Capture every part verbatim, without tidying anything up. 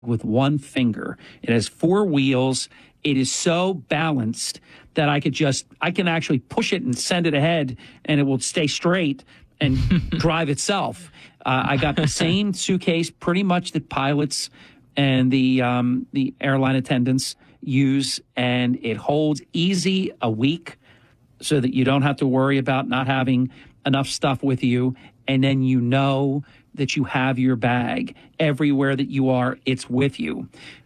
with one finger. It has four wheels. It is so balanced that I could just, I can actually push it and send it ahead and it will stay straight and drive itself. Uh, I got the same suitcase pretty much that pilots and the um, the airline attendants use, and it holds easy a week so that you don't have to worry about not having enough stuff with you. And then you know that you have your bag everywhere that you are. It's with you.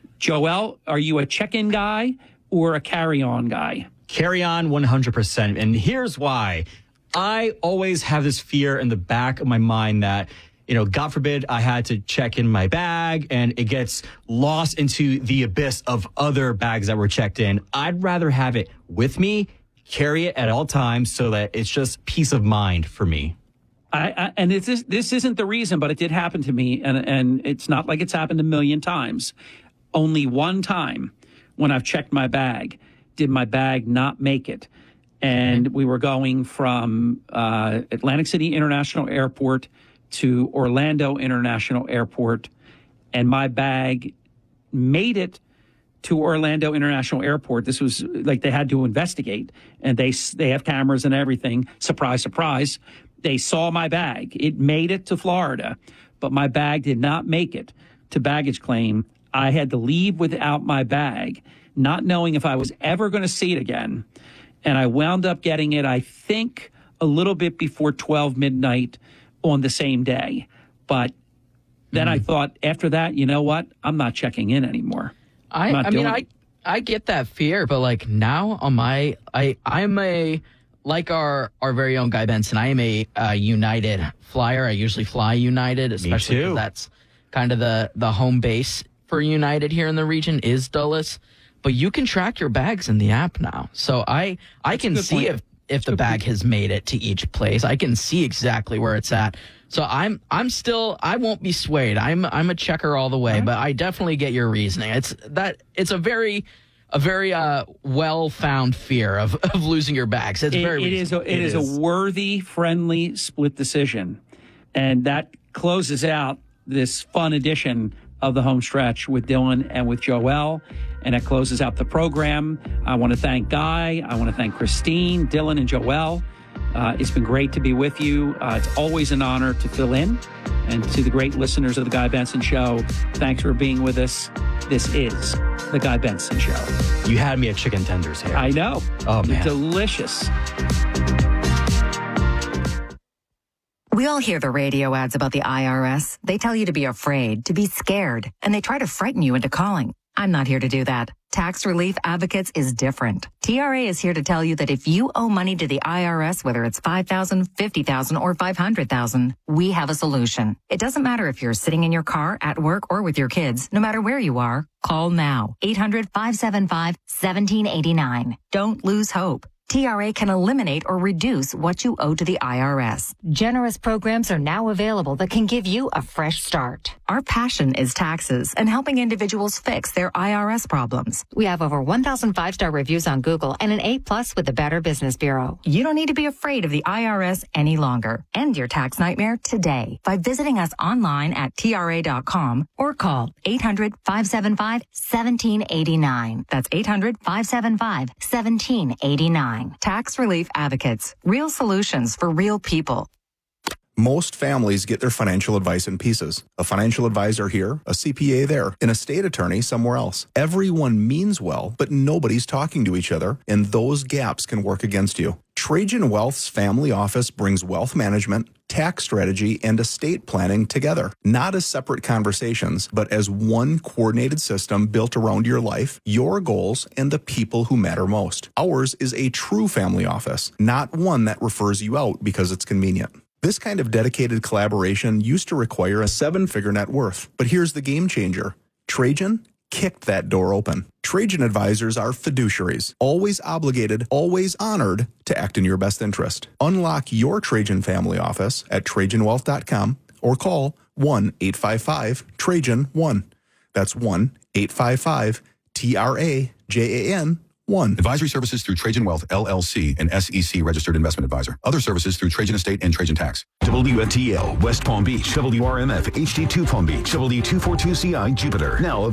Joel, are you a check-in guy or a carry-on guy? Carry-on one hundred percent. And here's why. I always have this fear in the back of my mind that, you know, God forbid I had to check in my bag and it gets lost into the abyss of other bags that were checked in. I'd rather have it with me, carry it at all times so that it's just peace of mind for me. I, I, and this, is, this isn't the reason, but it did happen to me, and, and it's not like it's happened a million times. Only one time when I've checked my bag did my bag not make it. And we were going from uh, Atlantic City International Airport to Orlando International Airport, and my bag made it to Orlando International Airport. This was like they had to investigate, and they they have cameras and everything. Surprise, surprise. They saw my bag. It made it to Florida, but my bag did not make it to baggage claim. I had to leave without my bag, not knowing if I was ever going to see it again. And I wound up getting it, I think, a little bit before twelve midnight on the same day. But then mm. I thought after that, you know what? I'm not checking in anymore. I, I mean, I, I get that fear, but like now on my, I, I'm a, like our, our very own Guy Benson, I am a, uh United flyer. I usually fly United, especially because that's kind of the, the home base for United here in the region is Dulles. But you can track your bags in the app now. So I, I can see point. if, if the bag has made it to each place. I can see exactly where it's at. So I'm I'm still I won't be swayed. I'm I'm a checker all the way, right. But I definitely get your reasoning. It's that it's a very a very uh, well-found fear of, of losing your bags. It's it, very it is a, it, it is, is a worthy, friendly split decision. And that closes out this fun edition of the Home Stretch with Dylan and with Joel. And that closes out the program. I want to thank Guy. I want to thank Christine, Dylan, and Joel. Uh, it's been great to be with you. Uh, it's always an honor to fill in. And to the great listeners of The Guy Benson Show, thanks for being with us. This is The Guy Benson Show. You had me at chicken tenders here. I know. Oh, man. Delicious. We all hear the radio ads about the I R S. They tell you to be afraid, to be scared, and they try to frighten you into calling. I'm not here to do that. Tax Relief Advocates is different. T R A is here to tell you that if you owe money to the I R S, whether it's five thousand dollars, fifty thousand dollars, or five hundred thousand dollars, we have a solution. It doesn't matter if you're sitting in your car, at work, or with your kids. No matter where you are, call now. eight hundred, five seven five, one seven eight nine. Don't lose hope. T R A can eliminate or reduce what you owe to the I R S. Generous programs are now available that can give you a fresh start. Our passion is taxes and helping individuals fix their I R S problems. We have over one thousand five-star reviews on Google and an A plus with the Better Business Bureau. You don't need to be afraid of the I R S any longer. End your tax nightmare today by visiting us online at T R A dot com or call eight hundred, five seven five, one seven eight nine. That's eight hundred, five seven five, one seven eight nine. Tax Relief Advocates. Real solutions for real people. Most families get their financial advice in pieces. A financial advisor here, a C P A there, an estate attorney somewhere else. Everyone means well, but nobody's talking to each other, and those gaps can work against you. Trajan Wealth's family office brings wealth management, tax strategy, and estate planning together, not as separate conversations, but as one coordinated system built around your life, your goals, and the people who matter most. Ours is a true family office, not one that refers you out because it's convenient. This kind of dedicated collaboration used to require a seven-figure net worth. But here's the game changer. Trajan kicked that door open. Trajan advisors are fiduciaries, always obligated, always honored to act in your best interest. Unlock your Trajan family office at Trajan Wealth dot com or call one eight five five Trajan one. That's one eight five five T R A J A N one. Advisory services through Trajan Wealth, L L C, an S E C registered investment advisor. Other services through Trajan Estate and Trajan Tax. W F T L, West Palm Beach, W R M F, H D two Palm Beach, W two forty-two C I, Jupiter. Now